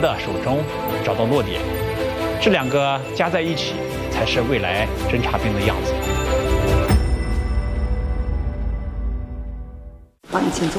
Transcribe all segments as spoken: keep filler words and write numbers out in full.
的手中找到落点，这两个加在一起，才是未来侦察兵的样子。 帮你请坐。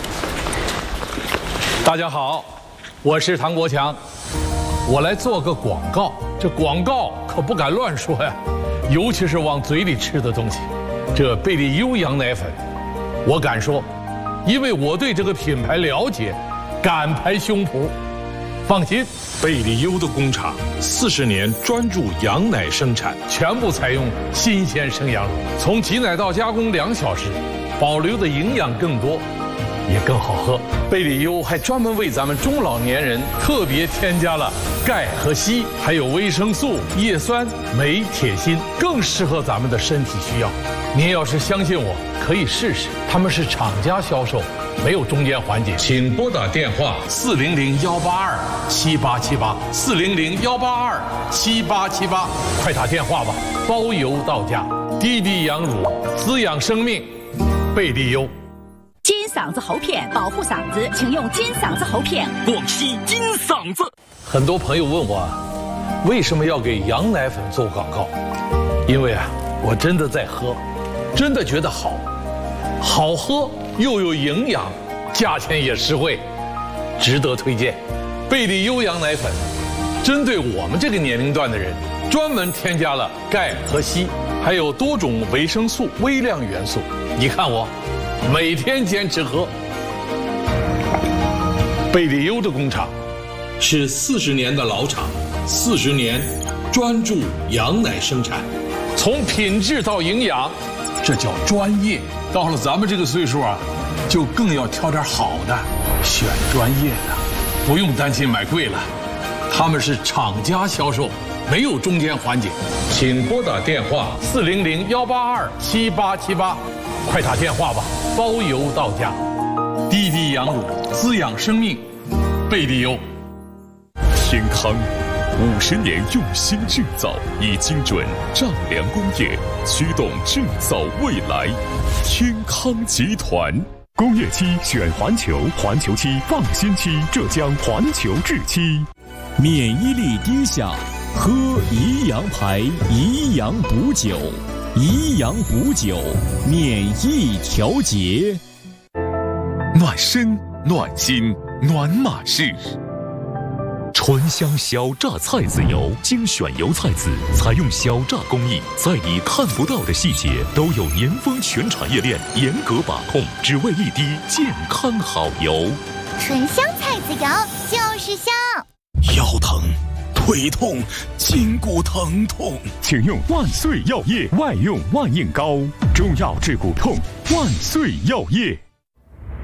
大家好，我是唐国强，我来做个广告。这广告可不敢乱说呀，尤其是往嘴里吃的东西。这贝利优羊奶粉，我敢说，因为我对这个品牌了解，敢拍胸脯。放心， 贝利优的工厂四十年专注羊奶生产， 全部采用新鲜生羊乳，从挤奶到加工两小时，保留的营养更多，也更好喝。贝利优还专门为咱们中老年人特别添加了钙和硒，还有维生素、叶酸、镁、铁、锌，更适合咱们的身体需要。您要是相信我，可以试试。他们是厂家销售，没有中间环节。请拨打电话四零零幺八二七八七八四零零幺八二七八七八，快打电话吧，包邮到家。滴滴羊乳滋养生命，贝利优。 金嗓子喉片保护嗓子，请用金嗓子喉片。 广西金嗓子。 很多朋友问我，为什么要给羊奶粉做广告？因为啊，我真的在喝，真的觉得好，好喝又有营养，价钱也实惠，值得推荐。贝利优羊奶粉，针对我们这个年龄段的人，专门添加了钙和硒，还有多种维生素、微量元素。你看我。每天坚持喝。贝利优的工厂是四十年的老厂，四十年专注羊奶生产，从品质到营养，这叫专业。到了咱们这个岁数啊，就更要挑点好的，选专业的，不用担心买贵了。他们是厂家销售，没有中间环节。请拨打电话四零零幺八二七八七八。快打电话吧，包邮到家。滴滴羊乳滋养生命，贝利优。 天康五十年用心制造，以精准丈量工业驱动制造未来。天康集团。 工业期选环球，环球期放心期，浙江环球制期。 免疫力低下，喝宜阳牌宜阳补酒。宜阳补酒，免疫调节， 暖身暖心暖马士。醇香小榨菜籽油，精选油菜籽，采用小榨工艺，在你看不到的细节都有年丰全产业链严格把控，只为一滴健康好油。 醇香菜籽油就是香。 腰疼。腿痛，筋骨疼痛，请用万岁药业外用万应膏，中药治骨痛，万岁药业。